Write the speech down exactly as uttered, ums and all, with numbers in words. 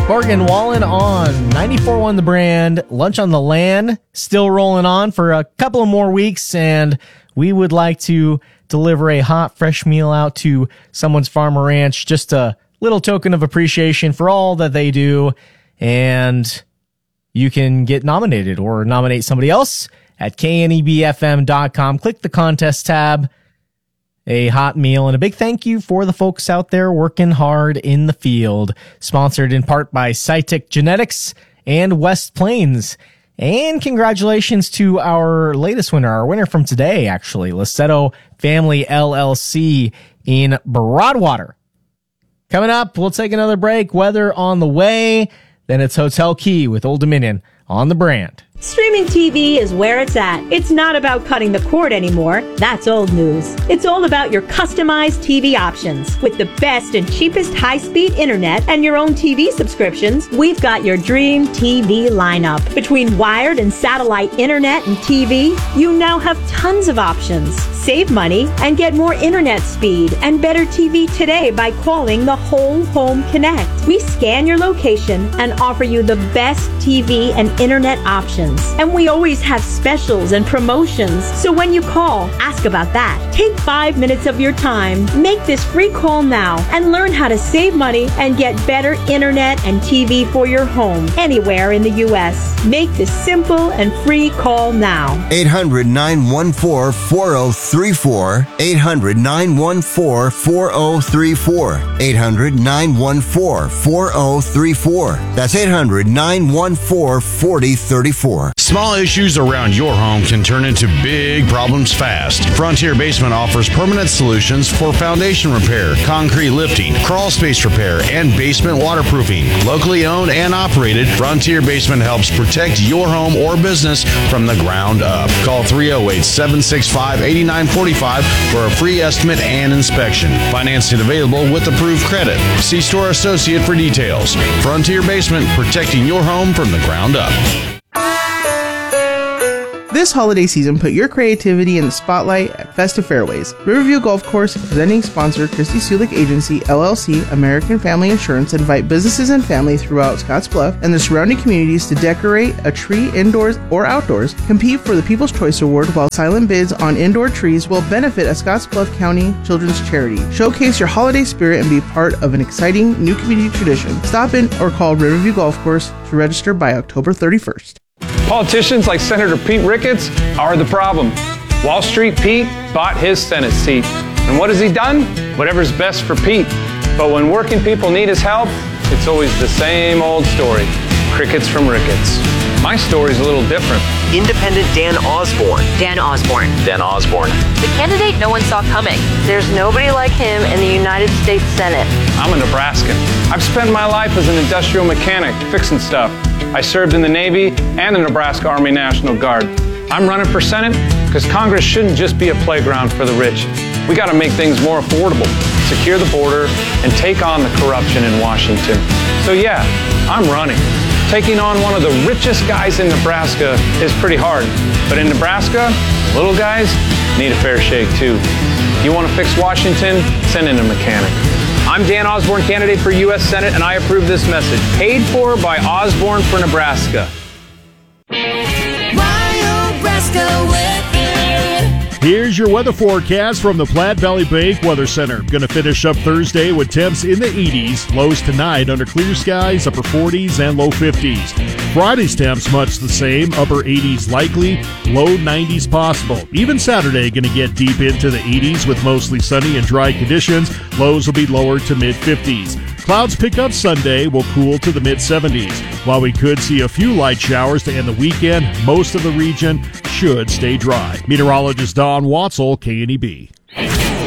Morgan Wallen on ninety-four point one The Brand. Lunch on the Land still rolling on for a couple of more weeks, and we would like to deliver a hot, fresh meal out to someone's farm or ranch. Just a little token of appreciation for all that they do, and you can get nominated or nominate somebody else at K N E B F M dot com. Click the contest tab. A hot meal and a big thank you for the folks out there working hard in the field. Sponsored in part by Cytec Genetics and West Plains. And congratulations to our latest winner, our winner from today, actually, Lassetto Family L L C in Broadwater. Coming up, we'll take another break. Weather on the way. Then it's Hotel Key with Old Dominion on The Brand. Streaming T V is where it's at. It's not about cutting the cord anymore. That's old news. It's all about your customized T V options. With the best and cheapest high-speed internet and your own T V subscriptions, we've got your dream T V lineup. Between wired and satellite internet and T V, you now have tons of options. Save money and get more internet speed and better T V today by calling the Whole Home Connect. We scan your location and offer you the best T V and internet options. And we always have specials and promotions. So when you call, ask about that. Take five minutes of your time. Make this free call now and learn how to save money and get better internet and T V for your home anywhere in the U S. Make this simple and free call now. eight hundred, nine one four, four oh three four. eight hundred, nine one four, four oh three four. eight hundred, nine one four, four oh three four. That's eight hundred, nine one four, four oh three four. Small issues around your home can turn into big problems fast. Frontier Basement offers permanent solutions for foundation repair, concrete lifting, crawl space repair, and basement waterproofing. Locally owned and operated, Frontier Basement helps protect your home or business from the ground up. Call three oh eight, seven six five, eight nine four five for a free estimate and inspection. Financing available with approved credit. See store associate for details. Frontier Basement, protecting your home from the ground up. This holiday season, put your creativity in the spotlight at Festive Fairways. Riverview Golf Course presenting sponsor Christy Sulik Agency, L L C, American Family Insurance invite businesses and families throughout Scottsbluff and the surrounding communities to decorate a tree indoors or outdoors, compete for the People's Choice Award, while silent bids on indoor trees will benefit a Scottsbluff County children's charity. Showcase your holiday spirit and be part of an exciting new community tradition. Stop in or call Riverview Golf Course to register by October thirty-first. Politicians like Senator Pete Ricketts are the problem. Wall Street Pete bought his Senate seat. And what has he done? Whatever's best for Pete. But when working people need his help, it's always the same old story. Crickets from Ricketts. My story's a little different. Independent Dan Osborne. Dan Osborne. Dan Osborne. The candidate no one saw coming. There's nobody like him in the United States Senate. I'm a Nebraskan. I've spent my life as an industrial mechanic fixing stuff. I served in the Navy and the Nebraska Army National Guard. I'm running for Senate because Congress shouldn't just be a playground for the rich. We got to make things more affordable, secure the border, and take on the corruption in Washington. So yeah, I'm running. Taking on one of the richest guys in Nebraska is pretty hard. But in Nebraska, little guys need a fair shake too. You want to fix Washington? Send in a mechanic. I'm Dan Osborne, candidate for U S Senate, and I approve this message. Paid for by Osborne for Nebraska. Here's your weather forecast from the Platte Valley Bank Weather Center. Going to finish up Thursday with temps in the eighties, lows tonight under clear skies, upper forties and low fifties. Friday's temps much the same, upper eighties likely, low nineties possible. Even Saturday going to get deep into the eighties with mostly sunny and dry conditions. Lows will be lower to mid fifties. Clouds pick up Sunday, will cool to the mid seventies. While we could see a few light showers to end the weekend, most of the region should stay dry. Meteorologist Don Watzel, K N E B.